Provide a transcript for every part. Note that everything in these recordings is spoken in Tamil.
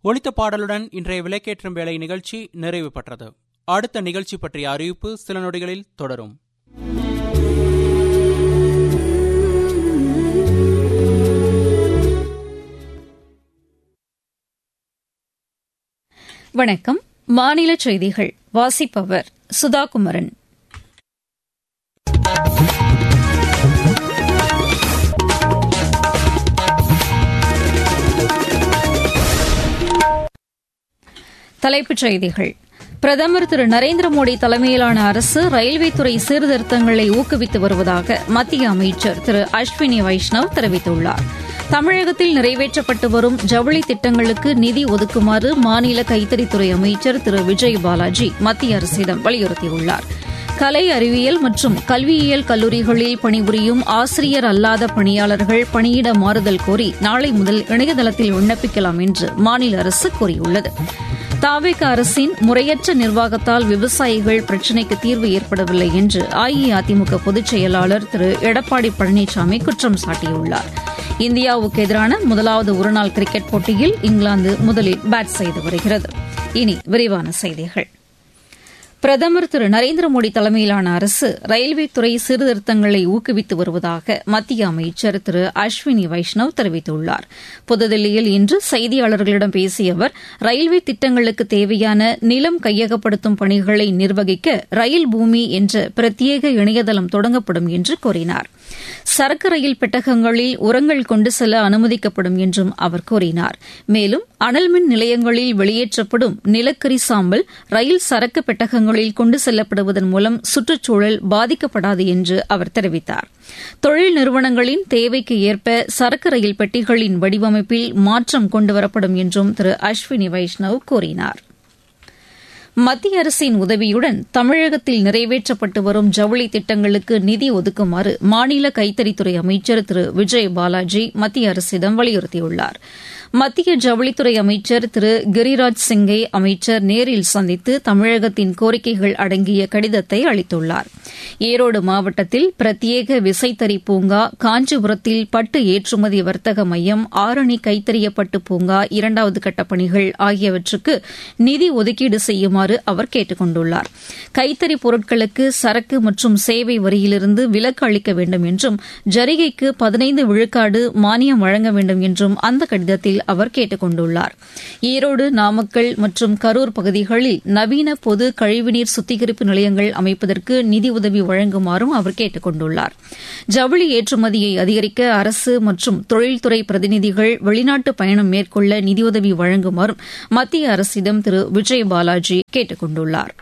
ஒலித்த பாடலுடன் இன்றைய விளக்கேற்றும் வேலை நிகழ்ச்சி நிறைவு பெற்றது. அடுத்த நிகழ்ச்சி பற்றிய அறிவிப்பு சில நொடிகளில் தொடரும். வணக்கம். மாநில செய்திகள் வாசிப்பவர் சுதாகுமரன். தலைப்புச் செய்திகள். பிரதமர் திரு நரேந்திர மோடி தலைமையிலான அரசு ரயில்வே துறை சீர்திருத்தங்களை ஊக்குவித்து வருவதாக மத்திய அமைச்சர் திரு அஸ்வினி வைஷ்ணவ் தெரிவித்துள்ளார். தமிழகத்தில் நிறைவேற்றப்பட்டு வரும் ஜவுளி திட்டங்களுக்கு நிதி ஒதுக்குமாறு மாநில கைத்தறித்துறை அமைச்சர் திரு விஜய் பாலாஜி மத்திய அரசிடம் வலியுறுத்தியுள்ளார். கலை அறிவியல் மற்றும் கல்வியியல் கல்லூரிகளில் பணிபுரியும் ஆசிரியர் அல்லாத பணியாளர்கள் பணியிட மாறுதல் கோரி நாளை முதல் இணையதளத்தில் விண்ணப்பிக்கலாம் என்று மாநில அரசு கூறியுள்ளது. தாவேக அரசின் முறையற்ற நிர்வாகத்தால் விவசாயிகள் பிரச்சினைக்கு தீர்வு ஏற்படவில்லை என்று அஇஅதிமுக பொதுச் செயலாளர் திரு எடப்பாடி பழனிசாமி குற்றம் சாட்டியுள்ளார். இந்தியாவுக்கு எதிரான முதலாவது ஒருநாள் கிரிக்கெட் போட்டியில் இங்கிலாந்து முதலில் பேட் செய்து வருகிறது. இனி விரிவான செய்திகள். பிரதமர் திரு நரேந்திர மோடி தலைமையிலான அரசு ரயில்வே துறை சீர்திருத்தங்களை ஊக்குவித்து வருவதாக மத்திய அமைச்சர் திரு அஸ்வினி வைஷ்ணவ் தெரிவித்துள்ளார். புதுதில்லியில் இன்று செய்தியாளர்களிடம் பேசிய அவர் ரயில்வே திட்டங்களுக்கு தேவையான நிலம் கையகப்படுத்தும் பணிகளை நிர்வகிக்க ரயில் பூமி என்ற பிரத்யேக இணையதளம் தொடங்கப்படும் என்று கூறினார். சரக்கு ரயில் பெட்டகங்களில் உரங்கள் கொண்டு செல்ல அனுமதிக்கப்படும் என்றும் அவர் கூறினார். மேலும் அனல்மின் நிலையங்களில் வெளியேற்றப்படும் நிலக்கரி சாம்பல் ரயில் சரக்கு பெட்டகங்களில் கொண்டு செல்லப்படுவதன் மூலம் சுற்றுச்சூழல் பாதிக்கப்படாது என்று அவர் தெரிவித்தார். தொழில் நிறுவனங்களின் தேவைக்கு ஏற்ப சரக்கு ரயில் பெட்டிகளின் வடிவமைப்பில் மாற்றம் கொண்டுவரப்படும் என்றும் திரு அஸ்வினி வைஷ்ணவ் கூறினார். மத்திய அரசின் உதவியுடன் தமிழகத்தில் நிறைவேற்றப்பட்டு வரும் ஜவுளி திட்டங்களுக்கு நிதி ஒதுக்குமாறு மாநில கைத்தறித்துறை அமைச்சர் திரு விஜய் பாலாஜி மத்திய அரசிடம் வலியுறுத்தியுள்ளார். மத்திய ஜவுளித்துறை அமைச்சர் திரு கிரிராஜ் சிங்கை அமைச்சர் நேரில் சந்தித்து தமிழகத்தின் கோரிக்கைகள் அடங்கிய கடிதத்தை அளித்துள்ளார். ஈரோடு மாவட்டத்தில் பிரத்யேக விசைத்தறி பூங்கா, காஞ்சிபுரத்தில் பட்டு ஏற்றுமதி வர்த்தக மையம், ஆரணி கைத்தறிய பட்டு பூங்கா இரண்டாவது கட்ட பணிகள் ஆகியவற்றுக்கு நிதி ஒதுக்கீடு செய்யுமாறு அவர் கேட்டுக் கொண்டுள்ளார். கைத்தறி பொருட்களுக்கு சரக்கு மற்றும் சேவை வரியிலிருந்து விலக்கு அளிக்க வேண்டும் என்றும் ஜரிகைக்கு 15 விழுக்காடு மானியம் வழங்க வேண்டும் என்றும் அந்த கடிதத்தில் அவர் கேட்டுக் கொண்டுள்ளார். ஈரோடு, நாமக்கல் மற்றும் கரூர் பகுதிகளில் நவீன பொது கழிவுநீர் சுத்திகரிப்பு நிலையங்கள் அமைப்பதற்கு நிதியுதவி வழங்குமாறும் அவர் கேட்டுக் கொண்டுள்ளார். ஜவுளி ஏற்றுமதியை அதிகரிக்க அரசு மற்றும் தொழில்துறை பிரதிநிதிகள் வெளிநாட்டு பயணம் மேற்கொள்ள நிதியுதவி வழங்குமாறும் மத்திய அரசிடம் திரு விஜய் பாலாஜி கேட்டுக் கொண்டுள்ளார்.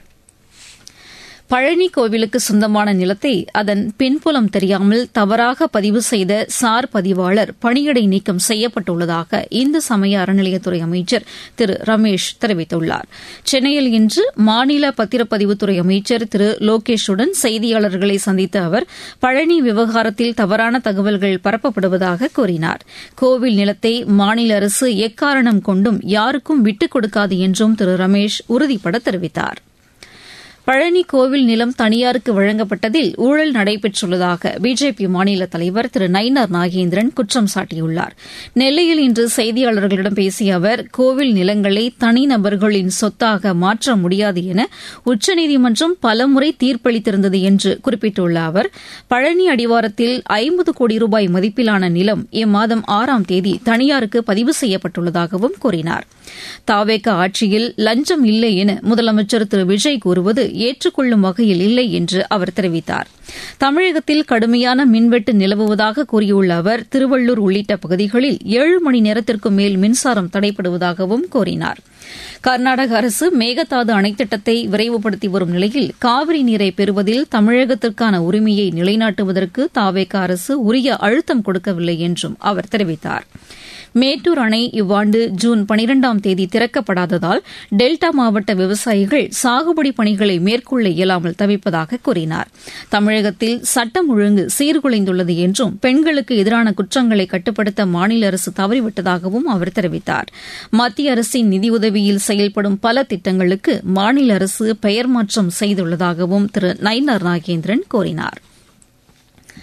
பழனி கோவிலுக்கு சொந்தமான நிலத்தை அதன் பின்புலம் தெரியாமல் தவறாக பதிவு செய்த சார் பதிவாளர் பணியிடை நீக்கம் செய்யப்பட்டுள்ளதாக இந்து சமய அறநிலையத்துறை அமைச்சர் திரு ரமேஷ் தெரிவித்துள்ளார். சென்னையில் இன்று மாநில பத்திரப்பதிவுத்துறை அமைச்சர் திரு லோகேஷுடன் செய்தியாளர்களை சந்தித்த அவர் பழனி விவகாரத்தில் தவறான தகவல்கள் பரப்பப்படுவதாக கூறினார். கோவில் நிலத்தை மாநில அரசு எக்காரணம் கொண்டும் யாருக்கும் விட்டுக் கொடுக்காது என்றும் திரு ரமேஷ் உறுதிபட தெரிவித்தார். பழனி கோவில் நிலம் தனியாருக்கு வழங்கப்பட்டதில் ஊழல் நடைபெற்றுள்ளதாக பிஜேபி மாநில தலைவர் திரு நயினார் நாகேந்திரன் குற்றம் சாட்டியுள்ளார். நெல்லையில் இன்று செய்தியாளர்களிடம் பேசிய அவர் கோவில் நிலங்களை தனிநபர்களின் சொத்தாக மாற்ற முடியாது என உச்சநீதிமன்றம் பலமுறை தீர்ப்பளித்திருந்தது என்று குறிப்பிட்டுள்ள அவர் பழனி அடிவாரத்தில் 50 கோடி ரூபாய் மதிப்பிலான நிலம் இம்மாதம் 6ஆம் தேதி தனியாருக்கு பதிவு செய்யப்பட்டுள்ளதாகவும் கூறினார். தாவேக ஆட்சியில் லஞ்சம் இல்லை என முதலமைச்சர் திரு விஜய் கூறுவது ஏற்றுக்கொள்ளும் வகையில் இல்லை என்று அவர் தெரிவித்தார். தமிழகத்தில் கடுமையான மின்வெட்டு நிலவுவதாக கூறியுள்ள அவர் திருவள்ளூர் உள்ளிட்ட பகுதிகளில் 7 மணி நேரத்திற்கும் மேல் மின்சாரம் தடைபடுவதாகவும் கூறினார். கர்நாடக அரசு மேகதாது அணைத்திட்டத்தை விரைவுபடுத்தி வரும் நிலையில் காவிரி நீரை பெறுவதில் தமிழகத்திற்கான உரிமையை நிலைநாட்டுவதற்கு தாவேக அரசு உரிய அழுத்தம் கொடுக்கவில்லை என்றும் அவர் தெரிவித்தார். மேட்டூர் அணை இவ்வாண்டு ஜூன் 12ஆம் தேதி திறக்கப்படாததால் டெல்டா மாவட்ட விவசாயிகள் சாகுபடி பணிகளை மேற்கொள்ள இயலாமல் தவிப்பதாக கூறினார். தமிழகத்தில் சட்டம் ஒழுங்கு சீர்குலைந்துள்ளது என்றும் பெண்களுக்கு எதிரான குற்றங்களை கட்டுப்படுத்த மாநில அரசு தவறிவிட்டதாகவும் அவர் தெரிவித்தார். மத்திய அரசின் நிதியுதவியில் செயல்படும் பல திட்டங்களுக்கு மாநில அரசு பெயர் மாற்றம் செய்துள்ளதாகவும் திரு நயினார் நாகேந்திரன் கூறினார்.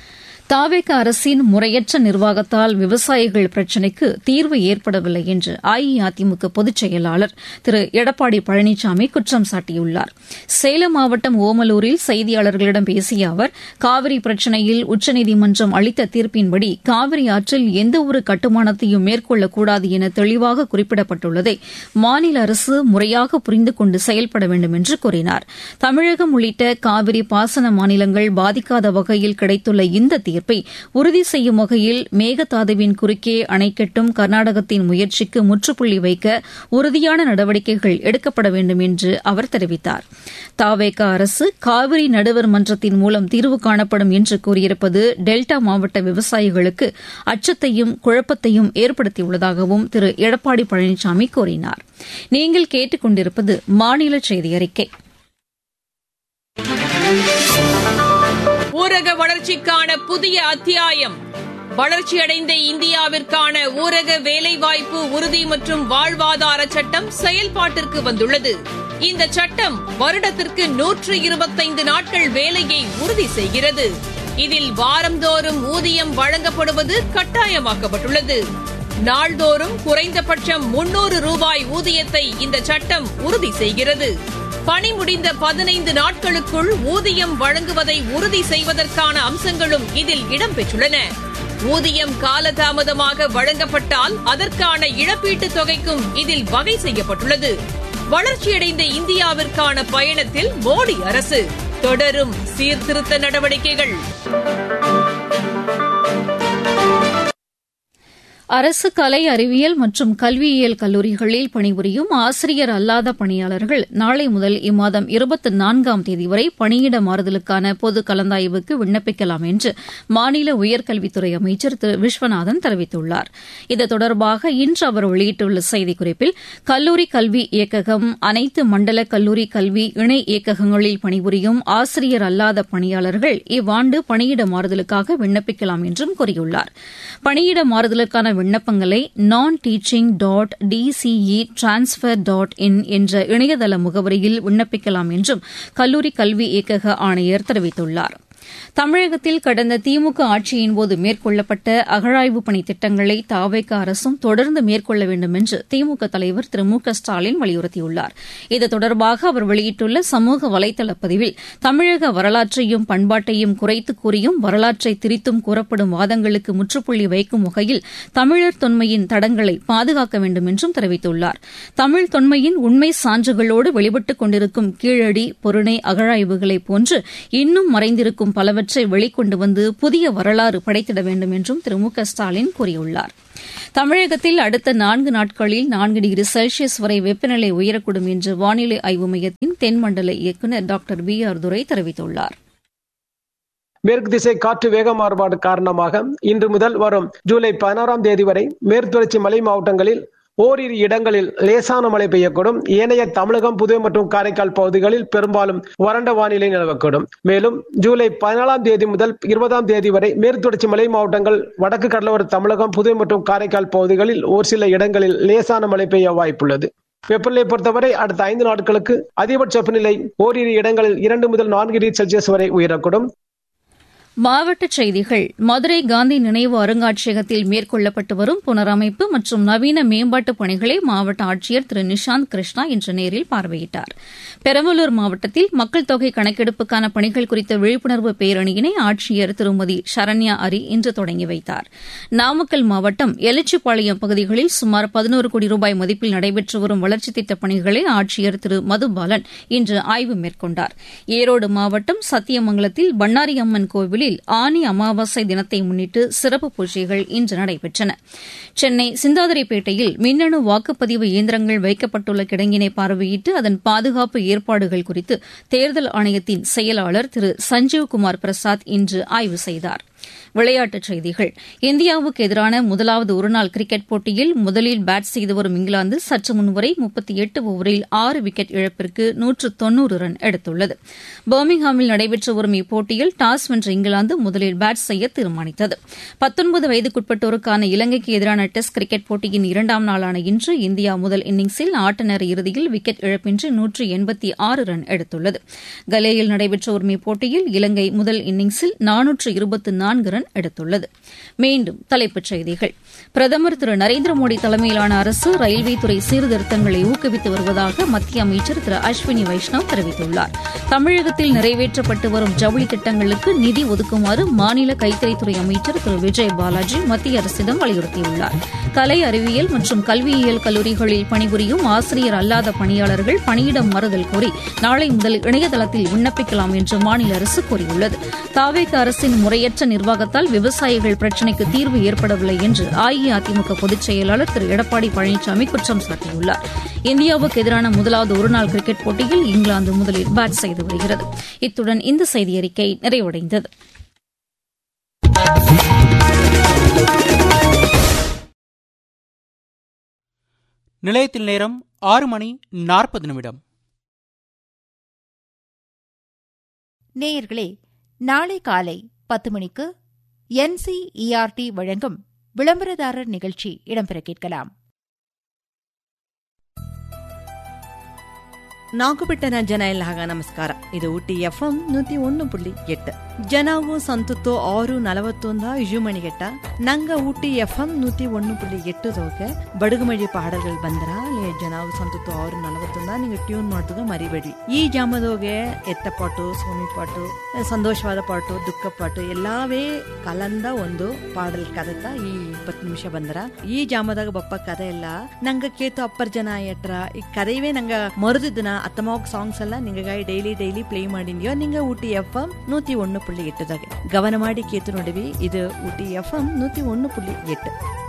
தாவேக அரசின் முறையற்ற நிர்வாகத்தால் விவசாயிகள் பிரச்சினைக்கு தீர்வு ஏற்படவில்லை என்று அஇஅதிமுக பொதுச் செயலாளர் திரு எடப்பாடி பழனிசாமி குற்றம் சாட்டியுள்ளார். சேலம் மாவட்டம் ஓமலூரில் செய்தியாளர்களிடம் பேசிய அவர், காவிரி பிரச்சினையில் உச்சநீதிமன்றம் அளித்த தீர்ப்பின்படி காவிரி ஆற்றில் எந்தவொரு கட்டுமானத்தையும் மேற்கொள்ளக்கூடாது என தெளிவாக குறிப்பிடப்பட்டுள்ளதை மாநில அரசு முறையாக புரிந்து கொண்டு செயல்பட வேண்டும் என்று கூறினார். தமிழகம் உள்ளிட்ட காவிரி பாசன மாநிலங்கள் பாதிக்காத வகையில் கிடைத்துள்ள இந்த தீர்ப்பை உறுதி செய்யும் வகையில் மேகதாதுவின் குறுக்கே அணை கட்டும் கர்நாடகத்தின் முயற்சிக்கு முற்றுப்புள்ளி வைக்க உறுதியான நடவடிக்கைகள் எடுக்கப்பட வேண்டும் என்று அவர் தெரிவித்தார். தாவேக அரசு காவிரி நடுவர் மன்றத்தின் மூலம் தீர்வு காணப்படும் என்று கூறியிருப்பது டெல்டா மாவட்ட விவசாயிகளுக்கு அச்சத்தையும் குழப்பத்தையும் ஏற்படுத்தியுள்ளதாகவும் திரு எடப்பாடி பழனிசாமி கூறினார். நீங்கள் கேட்டுக் கொண்டிருப்பது மாநில செய்தி அறிக்கை. ஊரக வளர்ச்சிக்கான புதிய அத்தியாயம். வளர்ச்சியடைந்த இந்தியாவிற்கான ஊரக வேலைவாய்ப்பு உறுதி மற்றும் வாழ்வாதார சட்டம் செயல்பாட்டிற்கு வந்துள்ளது. இந்த சட்டம் வருடத்திற்கு 125 நாட்கள் வேலையை உறுதி செய்கிறது. இதில் வாரந்தோறும் ஊதியம் வழங்கப்படுவது கட்டாயமாக்கப்பட்டுள்ளது. நாள்தோறும் குறைந்தபட்சம் 300 ரூபாய் ஊதியத்தை இந்த சட்டம் உறுதி செய்கிறது. பணி முடிந்த 15 நாட்களுக்குள் ஊதியம் வழங்குவதை உறுதி செய்வதற்கான அம்சங்களும் இதில் இடம்பெற்றுள்ளன. ஊதியம் காலதாமதமாக வழங்கப்பட்டால் அதற்கான இழப்பீட்டுத் தொகைக்கும் இதில் வகை செய்யப்பட்டுள்ளது. வளர்ச்சியடைந்த இந்தியாவிற்கான பயணத்தில் மோடி அரசு தொடரும் சீர்திருத்த நடவடிக்கைகள். அரசு கலை அறிவியல் மற்றும் கல்வியியல் கல்லூரிகளில் பணிபுரியும் ஆசிரியர் அல்லாத பணியாளர்கள் நாளை முதல் இம்மாதம் 24ஆம் தேதி வரை பணியிட மாறுதலுக்கான பொது கலந்தாய்வுக்கு விண்ணப்பிக்கலாம் என்று மாநில உயர்கல்வித்துறை அமைச்சர் திரு விஸ்வநாதன் தெரிவித்துள்ளார். இது தொடர்பாக இன்று அவர் வெளியிட்டுள்ள செய்திக்குறிப்பில், கல்லூரி கல்வி இயக்ககம், அனைத்து மண்டல கல்லூரி கல்வி இணை இயக்ககங்களில் பணிபுரியும் ஆசிரியர் அல்லாத பணியாளர்கள் இவ்வாண்டு பணியிட மாறுதலுக்காக விண்ணப்பிக்கலாம் என்றும் கூறியுள்ளார். பணியிட மாறுதலுக்கான விண்ணப்பங்களை non-teaching.dcetransfer.in என்ற இணையதள முகவரியில் விண்ணப்பிக்கலாம் என்றும் கல்லூரி கல்வி இயக்கக ஆணையர் தெரிவித்துள்ளார். தமிழகத்தில் கடந்த திமுக ஆட்சியின்போது மேற்கொள்ளப்பட்ட அகழாய்வு பணி திட்டங்களை தாவேக அரசும் தொடர்ந்து மேற்கொள்ள வேண்டும் என்று திமுக தலைவர் திரு மு க ஸ்டாலின் வலியுறுத்தியுள்ளார். இது தொடர்பாக அவர் வெளியிட்டுள்ள சமூக வலைதள பதிவில், தமிழக வரலாற்றையும் பண்பாட்டையும் குறைத்து கூறியும் வரலாற்றை திரித்தும் கூறப்படும் வாதங்களுக்கு முற்றுப்புள்ளி வைக்கும் வகையில் தமிழர் தொன்மையின் தடங்களை பாதுகாக்க வேண்டும் என்றும் தெரிவித்துள்ளார். தமிழ் தொன்மையின் உண்மை சான்றுகளோடு வெளிப்பட்டுக் கொண்டிருக்கும் கீழடி, பொருணை அகழாய்வுகளைப் போன்று இன்னும் மறைந்திருக்கும் பலவற்றை வெளிக்கொண்டு வந்து புதிய வரலாறு படைத்திட வேண்டும் என்றும் திரு மு க ஸ்டாலின் கூறியுள்ளார். தமிழகத்தில் அடுத்த 4 நாட்களில் 4 டிகிரி செல்சியஸ் வரை வெப்பநிலை உயரக்கூடும் என்று வானிலை ஆய்வு மையத்தின் தென்மண்டல இயக்குநர் டாக்டர் பி ஆர் துரை தெரிவித்துள்ளார். மேற்கு திசை காற்று வேக மாறுபாடு காரணமாக இன்று முதல் வரும் ஜூலை 16ஆம் தேதி வரை மேற்கு தொடர்ச்சி மலை மாவட்டங்களில் ஓரிரு இடங்களில் லேசான மழை பெய்யக்கூடும். ஏனைய தமிழகம், புதுவை மற்றும் காரைக்கால் பகுதிகளில் பெரும்பாலும் வறண்ட வானிலை நிலவக்கூடும். மேலும் ஜூலை 14ஆம் தேதி முதல் 20ஆம் தேதி வரை மேற்கு தொடர்ச்சி மலை மாவட்டங்கள், வடக்கு கடலோர தமிழகம், புதுவை மற்றும் காரைக்கால் பகுதிகளில் ஒரு சில இடங்களில் லேசான மழை பெய்ய வாய்ப்புள்ளது. வெப்பநிலை பொறுத்தவரை அடுத்த 5 நாட்களுக்கு அதிகபட்ச வெப்பநிலை ஓரிரு இடங்களில் 2 முதல் 4 டிகிரி செல்சியஸ் வரை உயரக்கூடும். மாவட்டச் செய்திகள். மதுரை காந்தி நினைவு அருங்காட்சியகத்தில் மேற்கொள்ளப்பட்டு வரும் புனரமைப்பு மற்றும் நவீன மேம்பாட்டுப் பணிகளை மாவட்ட ஆட்சியர் திரு நிஷாந்த் கிருஷ்ணா இன்று நேரில் பார்வையிட்டார். பெரம்பலூர் மாவட்டத்தில் மக்கள் தொகை கணக்கெடுப்புக்கான பணிகள் குறித்த விழிப்புணர்வு பேரணியினை ஆட்சியர் திருமதி சரண்யா அரி இன்று தொடங்கி வைத்தார். நாமக்கல் மாவட்டம் எலச்சிபாளையம் பகுதிகளில் சுமார் 11 கோடி ரூபாய் மதிப்பில் நடைபெற்று வரும் வளர்ச்சித் திட்டப் பணிகளை ஆட்சியர் திரு மதுபாலன் இன்று ஆய்வு மேற்கொண்டார். ஈரோடு மாவட்டம் சத்தியமங்கலத்தில் பண்ணாரி அம்மன் கோவிலில் ஆனி அமாவாசை தினத்தை முன்னிட்டு சிறப்பு பூஜைகள் இன்று நடைபெற்றன. சென்னை சிந்தாதிரிப்பேட்டையில் மின்னணு வாக்குப்பதிவு இயந்திரங்கள் வைக்கப்பட்டுள்ள கிடங்கினை பார்வையிட்டு அதன் பாதுகாப்பு ஏற்பாடுகள் குறித்து தேர்தல் ஆணையத்தின் செயலாளர் திரு சஞ்சீவ்குமார் பிரசாத் இன்று ஆய்வு செய்தார். விளையாட்டுச் செய்திகள். இந்தியாவுக்கு எதிரான முதலாவது ஒருநாள் கிரிக்கெட் போட்டியில் முதலில் பேட் செய்து வரும் இங்கிலாந்து சற்று முன்வரை 38 ஓவரில் 6 விக்கெட் இழப்பிற்கு 190 ரன் எடுத்துள்ளது. பர்மிங்ஹாமில் நடைபெற்று வரும் இப்போட்டியில் டாஸ் வென்ற இங்கிலாந்து முதலில் பேட் செய்ய தீர்மானித்தது. 19 வயதுக்குட்பட்டோருக்கான இலங்கைக்கு எதிரான டெஸ்ட் கிரிக்கெட் போட்டியின் 2ஆம் நாளான இன்று இந்தியா முதல் இன்னிங்ஸில் ஆட்ட நேர இறுதியில் விக்கெட் இழப்பின்றி 186 ரன் எடுத்துள்ளது. கலேயில் நடைபெற்று வரும் இப்போட்டியில் இலங்கை முதல் இன்னிங்ஸில் 424 4 ரன் எடுத்துள்ளது. மீண்டும் தலைப்புச் செய்திகள். பிரதமர் திரு நரேந்திர மோடி தலைமையிலான அரசு ரயில்வே துறை சீர்திருத்தங்களை ஊக்குவித்து வருவதாக மத்திய அமைச்சர் திரு அஸ்வினி வைஷ்ணவ் தெரிவித்துள்ளார். தமிழகத்தில் நிறைவேற்றப்பட்டு வரும் ஜவுளி திட்டங்களுக்கு நிதி ஒதுக்குமாறு மாநில கைத்தறித்துறை அமைச்சர் திரு விஜய் பாலாஜி மத்திய அரசிடம் வலியுறுத்தியுள்ளார். கலை அறிவியல் மற்றும் கல்வியியல் கல்லூரிகளில் பணிபுரியும் ஆசிரியர் அல்லாத பணியாளர்கள் பணியிடம் மாறுதல் கோரி நாளை முதல் இணையதளத்தில் விண்ணப்பிக்கலாம் என்று மாநில அரசு கூறியுள்ளது. தாவேக அரசின் முறையற்ற நிர்வாகத்தால் விவசாயிகள் பிரச்சினைக்கு தீர்வு ஏற்படவில்லை என்று அஇஅதிமுக பொதுச் செயலாளர் திரு எடப்பாடி பழனிசாமி குற்றம் சாட்டியுள்ளார். இந்தியாவுக்கு எதிரான முதலாவது ஒருநாள் கிரிக்கெட் போட்டியில் இங்கிலாந்து முதலில் பேட் செய்து வருகிறது. இத்துடன் இந்த செய்தியறிக்கை நிறைவடைந்தது. நிலையத்தில் நேரம் 6:40. நேயர்களே, நாளை காலை 10 மணிக்கு NCERT வழங்கும் விளம்பரதாரர் நிகழ்ச்சி இடம்பெற கேட்கலாம். ನಾಗುಬಿಟ್ಟನ ಜನ ಎಲ್ಲ ನಮಸ್ಕಾರ. ಇದು ಊಟಿ FM 101.8. ಜನವು ಸಂತುತ್ತು 6:41 இஜுமணிகெட்ட நங்க ஊட்டி FM 101.8 ಬಡುಗುಮಳಿ ಪಾಡಲ್ಗಳು ಬಂದ್ರ ಜನವು ಸಂತುತ್ತು 6:41 ನೀವು ಟ್ಯೂನ್ ಮಾಡೋದು ಮರಿಬೇಡಿ. ಈ ಜಾಮದೋಗೆ ಎತ್ತ ಪಾಟು, ಸೋಮಿ ಪಾಟು, ಸಂತೋಷವಾದ ಪಾಟು, ದುಃಖ ಪಾಟು ಎಲ್ಲವೇ ಕಲಂದ ಒಂದು ಪಾಡಲ್ ಕದತ್ತ ಈ 20 ನಿಮಿಷ ಬಂದ್ರ ಈ ಜಾಮದಾಗ ಬಪ್ಪ ಕதை ಎಲ್ಲ ನಂಗ ಕೇತು ಅಪ್ಪರ್ ಜನ ಎಟ್ರ ಈ ಕதையவே ನಂಗ ಮರುದಿದ್ದನ ಅತ್ತಮಾಗ್ ಸಾಂಗ್ಸ್ ಎಲ್ಲ ನಿಂಗಾಗಿ ಡೈಲಿ ಪ್ಲೇ ಮಾಡಿದ್ಯೋ ನಿಂಗ ಊಟಿ FM 101.8 ಗಮನ ಮಾಡಿ ಕೇತು ನೋಡಿವಿ. ಇದು ಊಟಿ FM 101.8.